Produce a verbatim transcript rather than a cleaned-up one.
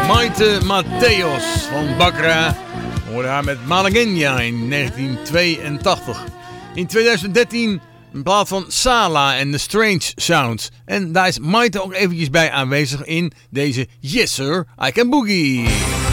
Maite Matthäus van Bakra hoorde haar met Malagueña in negentien tweeëntachtig. In tweeduizend dertien een plaat van Sala en The Strange Sounds. En daar is Maite ook eventjes bij aanwezig in deze Yes Sir, I Can Boogie.